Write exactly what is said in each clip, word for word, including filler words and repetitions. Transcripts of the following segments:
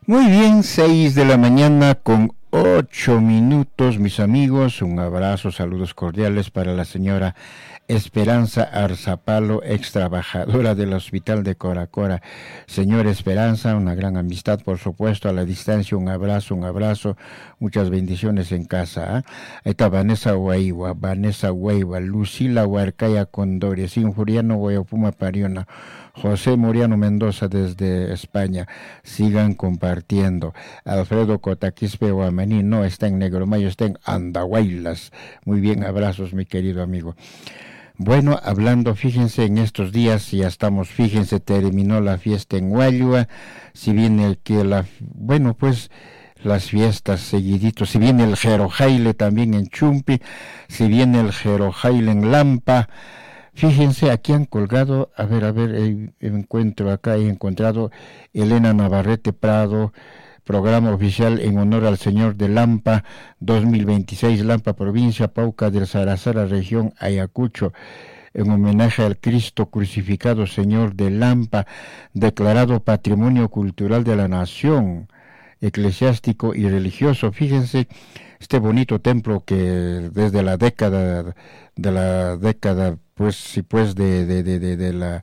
Muy bien, seis de la mañana con ocho minutos, mis amigos. Un abrazo, saludos cordiales para la señora Esperanza Arzapalo, ex trabajadora del Hospital de Coracora. Señora Esperanza, una gran amistad, por supuesto, a la distancia. Un abrazo, un abrazo, muchas bendiciones en casa. ¿eh? Ahí está Vanessa Guaywa, Vanessa Guaywa, Lucila Huarcaya Condori, Sin Juliano Guayopuma Pariona, José Muriano Mendoza desde España. Sigan compartiendo. Alfredo Cotaquispe Guamaní no está en Negromayo, está en Andahuaylas. Muy bien, abrazos, mi querido amigo. Bueno, hablando, fíjense, en estos días ya estamos, fíjense, terminó la fiesta en Huayua, si viene el que la, bueno, pues las fiestas seguiditos, si viene el Jerojaile también en Chumpi, si viene el Jerojaile en Lampa. Fíjense, aquí han colgado, a ver, a ver, eh, encuentro acá, he encontrado Elena Navarrete Prado, programa oficial en honor al Señor de Lampa, dos mil veintiséis, Lampa, provincia Pauca del Sarazara, región Ayacucho, en homenaje al Cristo crucificado, Señor de Lampa, declarado Patrimonio Cultural de la Nación, eclesiástico y religioso. Fíjense, este bonito templo que desde la década, de la década, pues sí, pues de, de, de, de, de la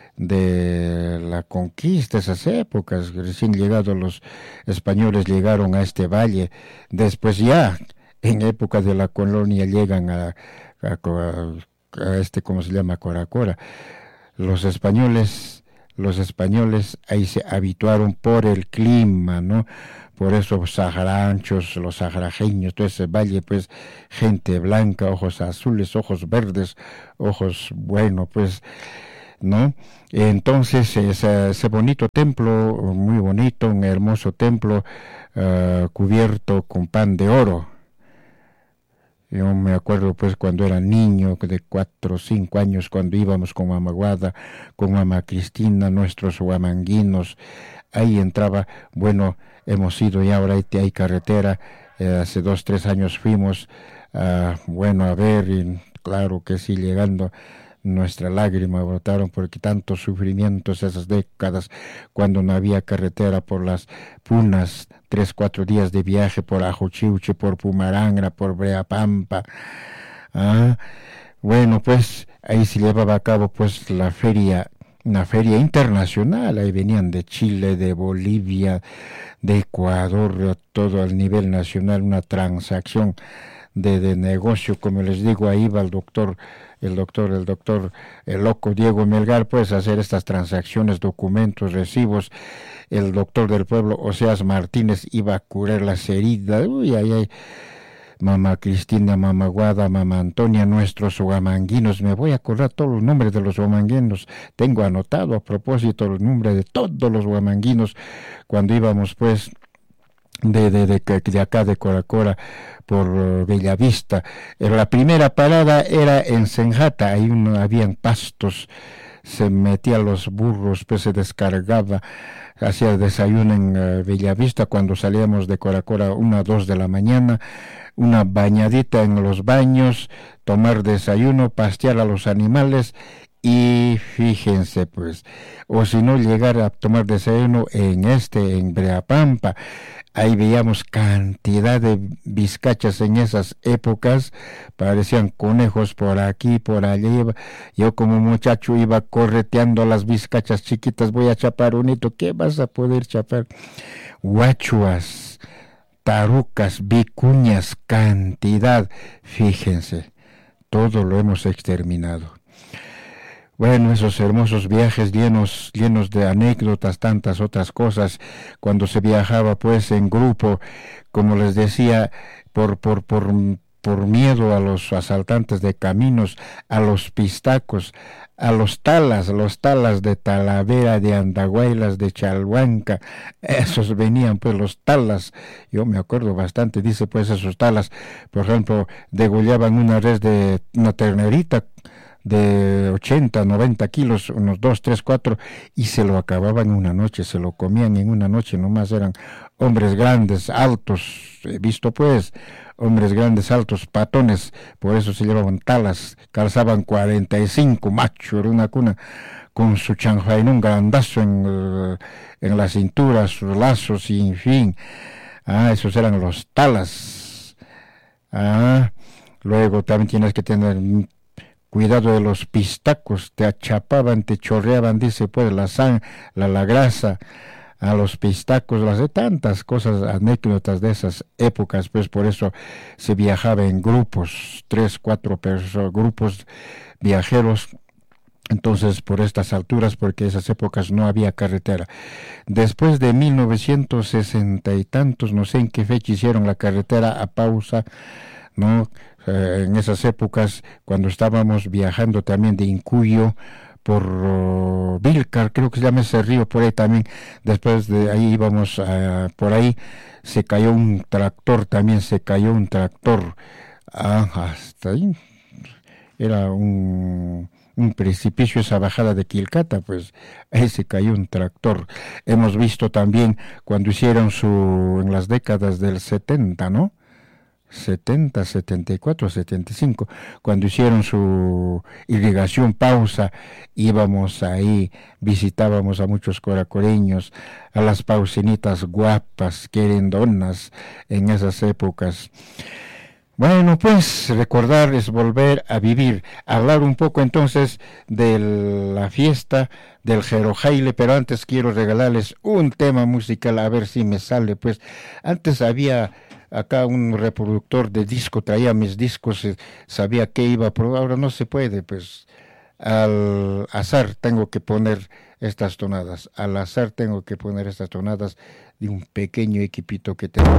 de la conquista, esas épocas, recién llegados los españoles llegaron a este valle, después ya en época de la colonia llegan a, a, a este, ¿cómo se llama? Coracora. Los españoles, los españoles ahí se habituaron por el clima, ¿no? Por eso los saharanchos, los saharajeños, todo ese valle, pues, gente blanca, ojos azules, ojos verdes, ojos, bueno, pues, ¿no? Entonces ese, ese bonito templo, muy bonito, un hermoso templo uh, cubierto con pan de oro. Yo me acuerdo pues cuando era niño, de cuatro o cinco años, cuando íbamos con mamá Guada, con mamá Cristina, nuestros huamanguinos, ahí entraba, bueno, hemos ido ya ahora hay carretera, eh, hace dos, tres años fuimos, uh, bueno, a ver, y claro que sí, llegando, nuestra lágrima brotaron porque tantos sufrimientos esas décadas cuando no había carretera por las punas, tres, cuatro días de viaje por Ajochiuche, por Pumarangra, por Breapampa. Ah, bueno, pues ahí se llevaba a cabo pues la feria, una feria internacional, ahí venían de Chile, de Bolivia, de Ecuador, todo al nivel nacional, una transacción de, de negocio, como les digo, ahí va el doctor el doctor, el doctor, el loco Diego Melgar, pues hacer estas transacciones, documentos, recibos. El doctor del pueblo, Oseas Martínez, iba a curar las heridas. Uy, ay, ay. Mamá Cristina, mamá Guada, mamá Antonia, nuestros huamanguinos. Me voy a acordar todos los nombres de los huamanguinos. Tengo anotado a propósito los nombres de todos los huamanguinos cuando íbamos, pues, de, de, de, de acá de Coracora por uh, Bellavista. La primera parada era en Senjata, ahí uno, habían pastos, se metían los burros, pues se descargaba, hacía desayuno en uh, Bellavista cuando salíamos de Coracora, una, dos de la mañana, una bañadita en los baños, tomar desayuno, pastear a los animales. Y fíjense pues, o si no llegar a tomar desayuno en este, en Breapampa, ahí veíamos cantidad de vizcachas en esas épocas, parecían conejos por aquí, por allí. Yo como muchacho iba correteando las vizcachas chiquitas, voy a chapar un hito, ¿qué vas a poder chapar? Guachuas, tarucas, vicuñas, cantidad, fíjense, todo lo hemos exterminado. Bueno, esos hermosos viajes llenos, llenos de anécdotas, tantas otras cosas, cuando se viajaba pues en grupo, como les decía, por, por, por, por miedo a los asaltantes de caminos, a los pistacos, a los talas, los talas de Talavera, de Andahuaylas, de Chalhuanca, esos venían pues los talas, yo me acuerdo bastante, dice pues esos talas, por ejemplo, degollaban una res de una ternerita, de ochenta, noventa kilos, unos dos, tres, cuatro, y se lo acababan en una noche, se lo comían en una noche, nomás eran hombres grandes, altos, he visto pues, hombres grandes, altos, patones, por eso se llevaban talas, calzaban cuarenta y cinco, macho, era una cuna, con su chanfain, un grandazo en, uh, en la cintura, sus lazos y en fin. Ah, esos eran los talas. Ah, luego también tienes que tener cuidado de los pistacos, te achapaban, te chorreaban, dice pues la sang, la, la grasa, a los pistacos, las de tantas cosas, anécdotas de esas épocas, pues por eso se viajaba en grupos, tres, cuatro perso- grupos viajeros. Entonces, por estas alturas, porque esas épocas no había carretera. Después de mil novecientos sesenta y tantos, no sé en qué fecha hicieron la carretera a pausa, ¿no? Eh, en esas épocas, cuando estábamos viajando también de Incuyo por uh, Vilcar, creo que se llama ese río por ahí también, después de ahí íbamos uh, por ahí, se cayó un tractor, también se cayó un tractor, ah, hasta ahí, era un... un precipicio, esa bajada de Quilcata, pues ahí se cayó un tractor. Hemos visto también cuando hicieron su, en las décadas del setenta, ¿no? setenta, setenta y cuatro, setenta y cinco, cuando hicieron su irrigación pausa, íbamos ahí, visitábamos a muchos coracoreños, a las pausinitas guapas, querendonas en esas épocas. Bueno, pues recordar es volver a vivir, hablar un poco entonces de la fiesta del Jerojaile, pero antes quiero regalarles un tema musical, a ver si me sale, pues antes había acá un reproductor de disco, traía mis discos, eh, sabía qué iba, pero ahora no se puede, pues al azar tengo que poner estas tonadas, al azar tengo que poner estas tonadas de un pequeño equipito que tengo.